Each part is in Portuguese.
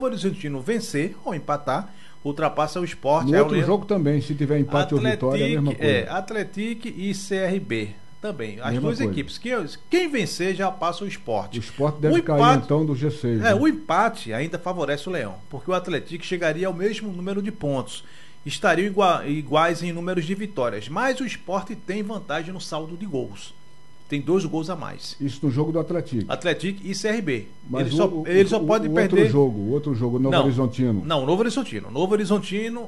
o Horizontino vencer ou empatar, ultrapassa o Sport. No outro jogo também, se tiver empate ou vitória, é a mesma coisa. Atlético e CRB também. As Mesma duas coisa. equipes. Quem vencer já passa o Sport. O Sport deve cair então do G6. Né? O empate ainda favorece o Leão, porque o Atlético chegaria ao mesmo número de pontos. Estariam iguais em números de vitórias, mas o Sport tem vantagem no saldo de gols. Tem 2 gols a mais. Isso no jogo do Atlético. Atlético e CRB. Mas ele só pode perder. O outro jogo, Novo Horizontino. Não, Novo Horizontino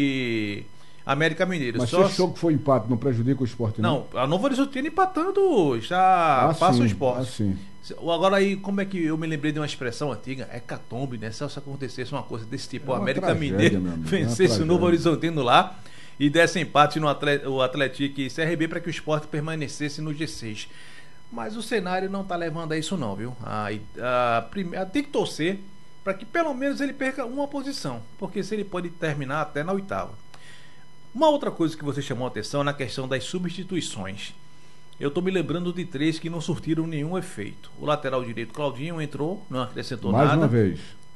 e América Mineiro. Mas se esse jogo for empate, não prejudica o Sport, não? Não, a Novo Horizontino empatando já passa o Sport. Sim. Agora aí, como é que eu me lembrei de uma expressão antiga? Hecatombe, né? Se acontecesse uma coisa desse tipo, o América Mineiro vencesse o Novo Horizontino lá e desse empate no Atlético e CRB para que o Sport permanecesse no G6. Mas o cenário não está levando a isso não, viu? Tem que torcer para que pelo menos ele perca uma posição, porque se ele pode terminar até na 8ª. Uma outra coisa que você chamou a atenção é na questão das substituições. Eu estou me lembrando de 3 que não surtiram nenhum efeito. O lateral direito Claudinho entrou, não acrescentou nada. Mais uma vez.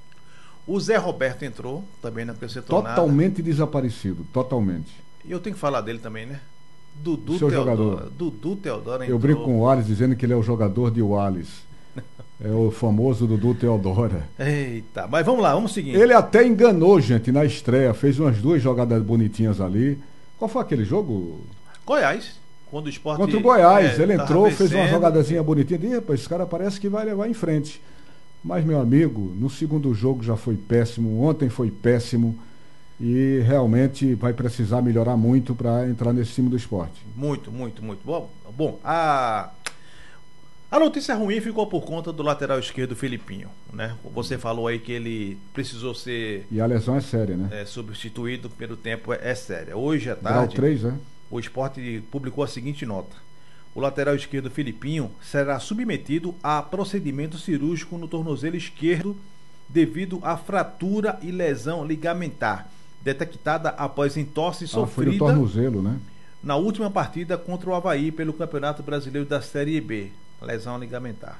O Zé Roberto entrou, também não acrescentou nada. Totalmente desaparecido, totalmente. E eu tenho que falar dele também, né? Dudu Teodoro. Dudu Teodoro entrou. Eu brinco com o Wallace dizendo que ele é o jogador de Wallace. É o famoso Dudu Teodoro. Eita, mas vamos lá, vamos seguir. Ele até enganou, gente, na estreia. Fez umas 2 jogadas bonitinhas ali. Qual foi aquele jogo? Goiás. Quando o Sport contra o Goiás. Ele entrou, fez uma jogadazinha bonitinha. E, rapaz, esse cara parece que vai levar em frente. Mas, meu amigo, no segundo jogo já foi péssimo. Ontem foi péssimo. E realmente vai precisar melhorar muito para entrar nesse time do Sport. Muito. Bom, a notícia ruim ficou por conta do lateral esquerdo Filipinho, né? Você falou aí que ele precisou ser... E a lesão é séria, né? Substituído pelo tempo, é séria. Hoje à Grau tarde... 3, né? O Sport publicou a seguinte nota: o lateral esquerdo Filipinho será submetido a procedimento cirúrgico no tornozelo esquerdo devido à fratura e lesão ligamentar detectada após entorse sofrida foi no tornozelo, né? Na última partida contra o Avaí pelo Campeonato Brasileiro da Série B. Lesão ligamentar.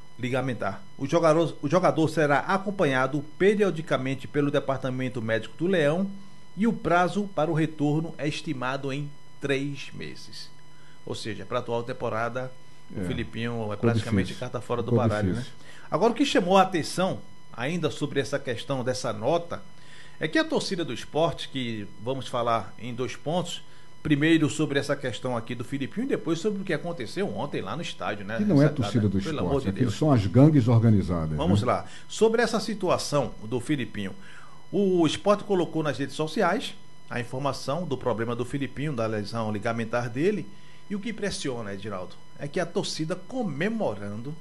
O jogador será acompanhado periodicamente pelo Departamento Médico do Leão e o prazo para o retorno é estimado em 3 meses. Ou seja, para a atual temporada, o Filipinho é praticamente carta fora do baralho, né? Agora, o que chamou a atenção, ainda sobre essa questão dessa nota, é que a torcida do Sport, que vamos falar em 2 pontos, primeiro sobre essa questão aqui do Filipinho e depois sobre o que aconteceu ontem lá no estádio, né? Que não é a torcida do Sport, aqui são as gangues organizadas. Vamos lá. Sobre essa situação do Filipinho, o Sport colocou nas redes sociais a informação do problema do Filipinho, da lesão ligamentar dele, e o que impressiona, Edinaldo, é que a torcida comemorando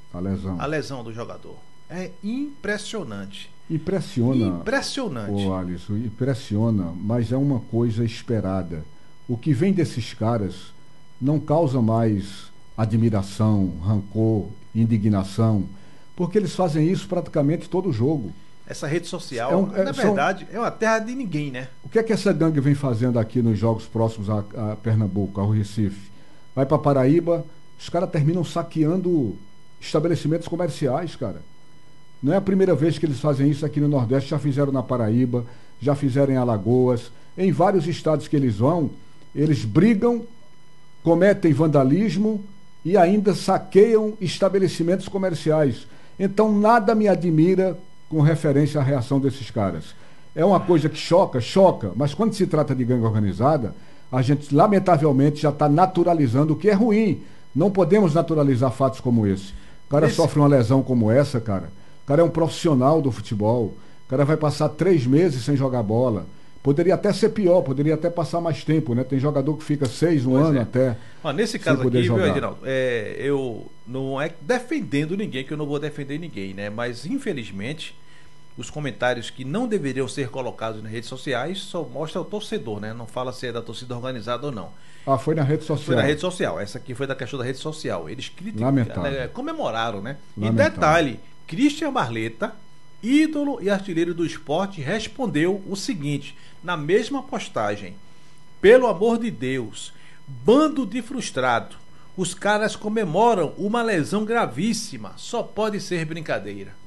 a lesão do jogador. É impressionante. Impressionante. Ô, Alisson, impressiona, mas é uma coisa esperada. O que vem desses caras não causa mais admiração, rancor, indignação, porque eles fazem isso praticamente todo jogo. Essa rede social, na verdade, é uma terra de ninguém, né? O que é que essa gangue vem fazendo aqui nos jogos próximos a Pernambuco, ao Recife? Vai para Paraíba, os caras terminam saqueando estabelecimentos comerciais, cara. Não é a primeira vez que eles fazem isso aqui no Nordeste, já fizeram na Paraíba, já fizeram em Alagoas, em vários estados que eles vão, eles brigam, cometem vandalismo e ainda saqueiam estabelecimentos comerciais. Então nada me admira com referência à reação desses caras. É uma coisa que choca, mas quando se trata de gangue organizada, a gente lamentavelmente já está naturalizando o que é ruim. Não podemos naturalizar fatos como esse. O cara sofre uma lesão como essa, cara. O cara é um profissional do futebol. O cara vai passar 3 meses sem jogar bola. Poderia até ser pior, poderia até passar mais tempo, né? Tem jogador que fica 6, um ano até. Nesse caso aqui, viu, Edinaldo? Eu não é defendendo ninguém, que eu não vou defender ninguém, né? Mas, infelizmente, os comentários que não deveriam ser colocados nas redes sociais só mostra o torcedor, né? Não fala se é da torcida organizada ou não. Foi na rede social. Foi na rede social. Essa aqui foi da questão da rede social. Eles comemoraram, né? Lamentável. E detalhe, Christian Barleta, ídolo e artilheiro do esporte, respondeu o seguinte, na mesma postagem: pelo amor de Deus, bando de frustrado, os caras comemoram uma lesão gravíssima, só pode ser brincadeira.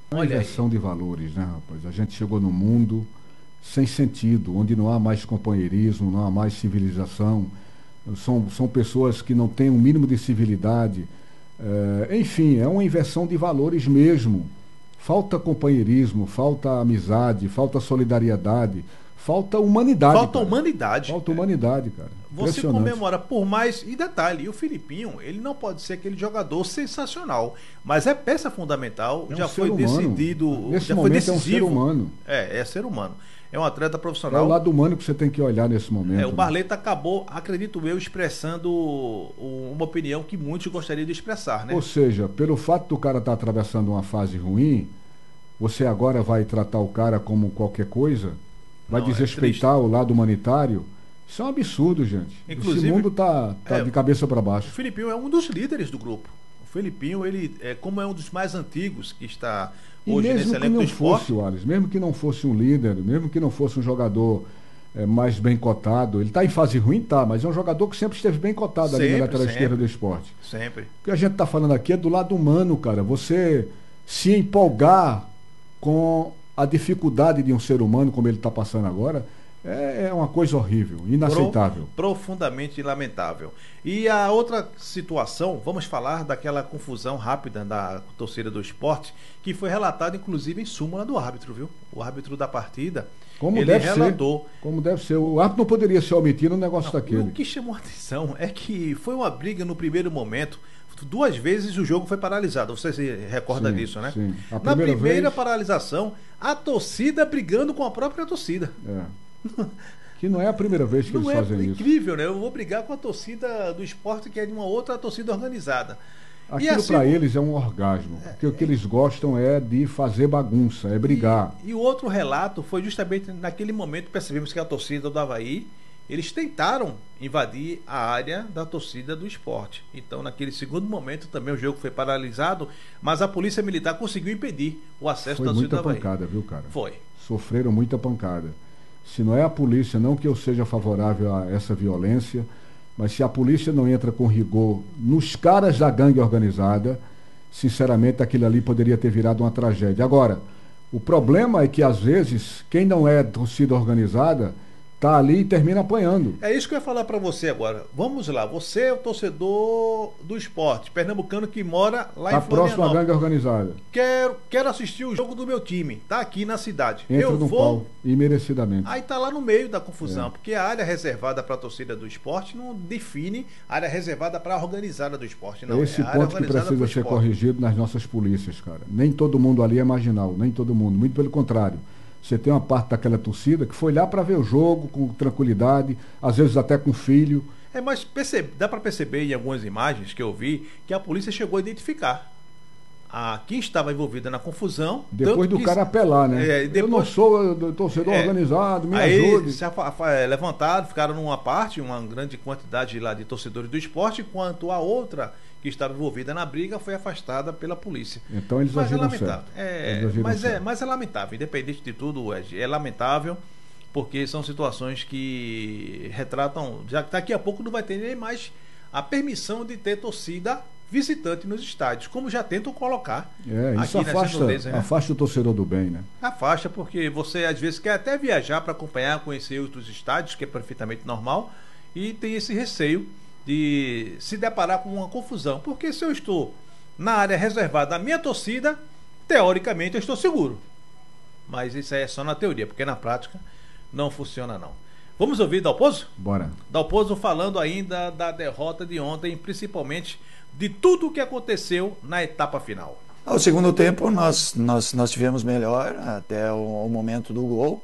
É uma Olha aí. inversão de valores, né, rapaz? A gente chegou num mundo sem sentido, onde não há mais companheirismo, não há mais civilização. São pessoas que não têm um mínimo de civilidade. Enfim, é uma inversão de valores mesmo. Falta companheirismo, falta amizade, falta solidariedade, falta humanidade. Falta cara. humanidade. Falta humanidade, cara. Você Impressionante. comemora por mais. E detalhe, o Filipinho, ele não pode ser aquele jogador sensacional, mas é peça fundamental, É um já ser foi humano. decidido, Nesse já foi momento é um ser decisivo. humano. É ser humano. É um atleta É o profissional. lado humano que você tem que olhar nesse momento. O Barleta acabou, acredito eu, expressando uma opinião que muitos gostariam de expressar, né? Ou seja, pelo fato do cara estar atravessando uma fase ruim, você agora vai tratar o cara como qualquer coisa? Vai Não, é desrespeitar o lado humanitário? Isso é um absurdo, gente. Inclusive, esse mundo tá de cabeça para O baixo. Filipinho é um dos líderes do grupo. O Filipinho, ele, como é um dos mais antigos que está E hoje mesmo nesse que elenco do não esporte, fosse, Wallace, mesmo que não fosse um líder, mesmo que não fosse um jogador mais bem cotado, ele está em fase ruim, tá, mas é um jogador que sempre esteve bem cotado ali na lateral esquerda do esporte. sempre. O que a gente está falando aqui é do lado humano, cara. Você se empolgar com a dificuldade de um ser humano, como ele está passando agora, é uma coisa horrível, inaceitável. Profundamente lamentável. E a outra situação, vamos falar daquela confusão rápida da torcida do esporte, que foi relatada inclusive em súmula do árbitro, viu? O árbitro da partida, Como ele deve relatou. ser. Como deve ser. O árbitro não poderia se omitir num negócio Não, daquele. o que chamou a atenção é que foi uma briga no primeiro momento. 2 vezes o jogo foi paralisado. Você se recorda disso, né? Sim. Na primeira paralisação, a torcida brigando com a própria torcida. Que não é a primeira vez que eles fazem isso. Incrível, né? Eu vou brigar com a torcida do esporte, que é de uma outra torcida organizada. Aquilo assim, para eles é um orgasmo. Porque o que eles gostam é de fazer bagunça, é brigar. E o outro relato foi justamente naquele momento, percebemos que a torcida do Avaí, eles tentaram invadir a área da torcida do esporte. Então, naquele segundo momento, também o jogo foi paralisado, mas a polícia militar conseguiu impedir o acesso da torcida do Avaí. Foi muita pancada, viu, cara? Foi. Sofreram muita pancada. Se não é a polícia, não que eu seja favorável a essa violência, mas se a polícia não entra com rigor nos caras da gangue organizada, sinceramente aquilo ali poderia ter virado uma tragédia. Agora, o problema é que às vezes quem não é torcida organizada tá ali e termina apanhando. É isso que eu ia falar para você agora. Vamos lá, você é o torcedor do esporte, pernambucano que mora lá em Florianópolis. Próximo à gangue organizada. Quero assistir o jogo do meu time, tá aqui na cidade. Entra no pau, imerecidamente. Aí tá lá no meio da confusão, porque a área reservada para a torcida do esporte não define a área reservada para a organizada do esporte, não. É esse ponto que precisa ser corrigido nas nossas polícias, cara. Nem todo mundo ali é marginal, nem todo mundo, muito pelo contrário. Você tem uma parte daquela torcida que foi lá para ver o jogo com tranquilidade, às vezes até com filho. Mas dá para perceber em algumas imagens que eu vi que a polícia chegou a identificar quem estava envolvida na confusão. Depois do cara apelar, né? Eu não sou torcedor organizado, me ajude. Se levantaram, ficaram numa parte, uma grande quantidade lá de torcedores do esporte, enquanto a outra que estava envolvida na briga foi afastada pela polícia. Então eles agiram certo. Mas é lamentável, independente de tudo, é lamentável, porque são situações que retratam, já que daqui a pouco não vai ter nem mais a permissão de ter torcida visitante nos estádios, como já tentam colocar isso aqui afasta o torcedor do bem, né? Afasta, porque você às vezes quer até viajar para acompanhar, conhecer outros estádios, que é perfeitamente normal, e tem esse receio de se deparar com uma confusão, porque se eu estou na área reservada à minha torcida, teoricamente eu estou seguro, mas isso aí é só na teoria, porque na prática não funciona não. Vamos ouvir Dalpozo? Bora. Dalpozo falando ainda da derrota de ontem, principalmente de tudo o que aconteceu na etapa final. Ao segundo tempo nós tivemos melhor até o momento do gol,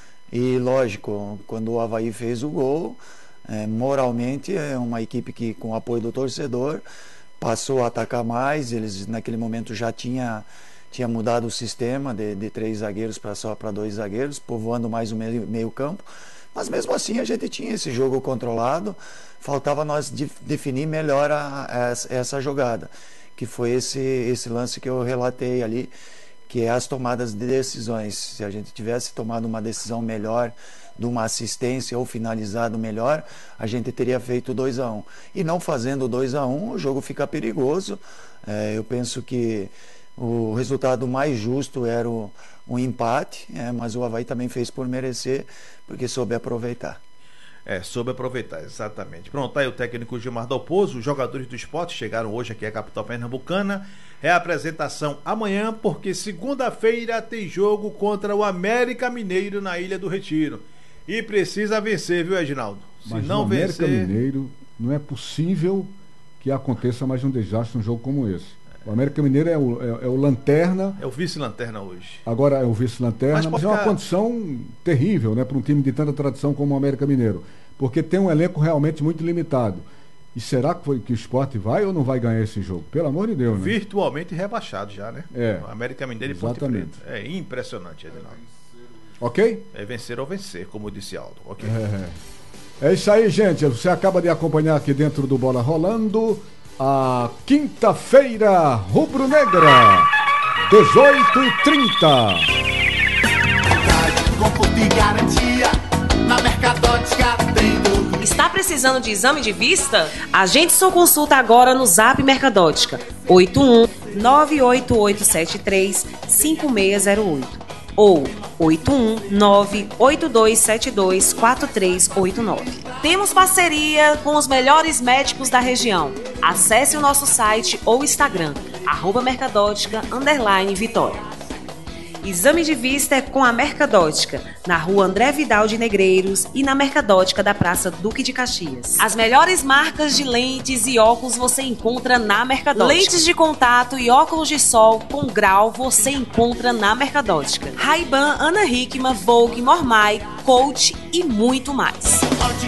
e lógico, quando o Avaí fez o gol, moralmente é uma equipe que, com o apoio do torcedor, passou a atacar mais. Eles naquele momento já tinha mudado o sistema de 3 zagueiros para só para 2 zagueiros, povoando mais o meio campo, mas mesmo assim a gente tinha esse jogo controlado. Faltava nós definir melhor essa jogada, que foi esse lance que eu relatei ali, que é as tomadas de decisões. Se a gente tivesse tomado uma decisão melhor, de uma assistência ou finalizado melhor, a gente teria feito 2-1. E não fazendo 2-1, o jogo fica perigoso. Eu penso que o resultado mais justo era um empate, mas o Avaí também fez por merecer, porque soube aproveitar. Soube aproveitar, exatamente. Pronto, aí o técnico Gilmar Dalpozo. Os jogadores do esporte chegaram hoje aqui à capital pernambucana. É a apresentação amanhã, porque segunda-feira tem jogo contra o América Mineiro na Ilha do Retiro. E precisa vencer, viu, Edinaldo? Mas não vencer... América Mineiro, não é possível que aconteça mais um desastre num jogo como esse. O América Mineiro é o lanterna. É o vice-lanterna hoje. Agora é o vice-lanterna, mas é uma condição terrível, né, para um time de tanta tradição como o América Mineiro. Porque tem um elenco realmente muito limitado. E será que o Sport vai ou não vai ganhar esse jogo? Pelo amor de Deus, né? Virtualmente rebaixado já, né? O América Mineiro e Ponte Preta. É impressionante, Edinaldo. Ok? É vencer ou vencer, como disse Aldo. Ok. É isso aí, gente. Você acaba de acompanhar aqui dentro do Bola Rolando a quinta-feira rubro-negra, 18h30. Está precisando de exame de vista? Agende sua consulta agora no Zap Mercadótica 81-98873-5608 ou 819-8272-4389. Temos parceria com os melhores médicos da região. Acesse o nosso site ou Instagram, @mercadótica_Vitória. Exame de vista é com a Mercadótica, na rua André Vidal de Negreiros e na Mercadótica da Praça Duque de Caxias. As melhores marcas de lentes e óculos você encontra na Mercadótica. Lentes de contato e óculos de sol com grau você encontra na Mercadótica. Ray-Ban, Ana Hickman, Vogue, Mormai, Coach e muito mais.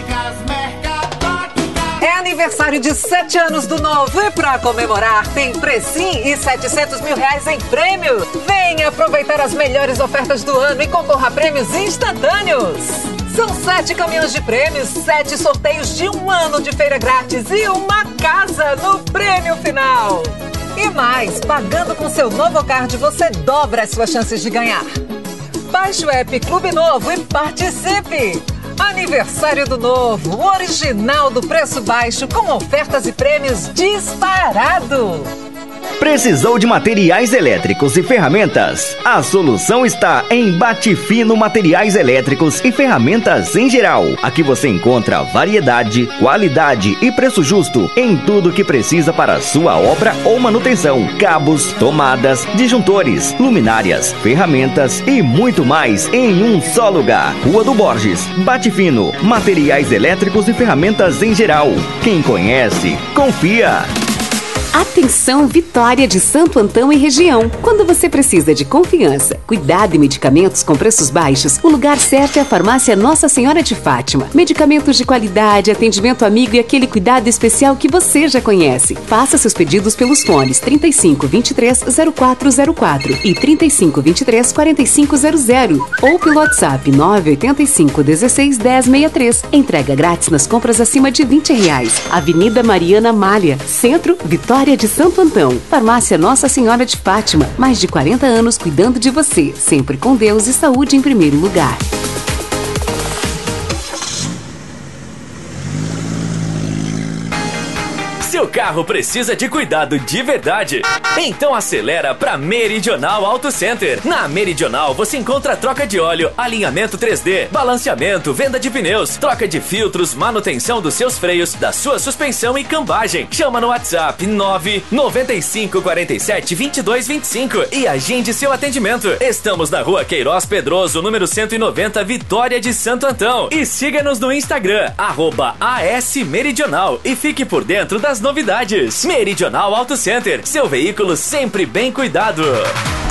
É aniversário de 7 anos do Novo e para comemorar tem Precim e R$700 mil em prêmio. Venha aproveitar as melhores ofertas do ano e concorra a prêmios instantâneos. São 7 caminhões de prêmios, 7 sorteios de 1 ano de feira grátis e uma casa no prêmio final. E mais, pagando com seu Novo Card você dobra as suas chances de ganhar. Baixe o app Clube Novo e participe! Aniversário do Novo, o original do preço baixo com ofertas e prêmios disparado. Precisou de materiais elétricos e ferramentas? A solução está em Batifino Materiais Elétricos e Ferramentas em geral. Aqui você encontra variedade, qualidade e preço justo em tudo que precisa para a sua obra ou manutenção. Cabos, tomadas, disjuntores, luminárias, ferramentas e muito mais em um só lugar. Rua do Borges, Batifino Materiais Elétricos e Ferramentas em geral. Quem conhece, confia. Atenção, Vitória de Santo Antão e região. Quando você precisa de confiança, cuidado e medicamentos com preços baixos, o lugar certo é a Farmácia Nossa Senhora de Fátima. Medicamentos de qualidade, atendimento amigo e aquele cuidado especial que você já conhece. Faça seus pedidos pelos fones 3523-0404 e 3523-4500 ou pelo WhatsApp 985-16-1063. Entrega grátis nas compras acima de R$20. Avenida Mariana Malha, Centro, Vitória de Santo Antão. Farmácia Nossa Senhora de Fátima. Mais de 40 anos cuidando de você. Sempre com Deus e saúde em primeiro lugar. Seu carro precisa de cuidado de verdade? Então acelera para Meridional Auto Center. Na Meridional você encontra troca de óleo, alinhamento 3D, balanceamento, venda de pneus, troca de filtros, manutenção dos seus freios, da sua suspensão e cambagem. Chama no WhatsApp 995472225 e agende seu atendimento. Estamos na Rua Queiroz Pedroso, número 190, Vitória de Santo Antão. E siga-nos no Instagram, @ASMeridional e fique por dentro das novidades. Meridional Auto Center, seu veículo sempre bem cuidado.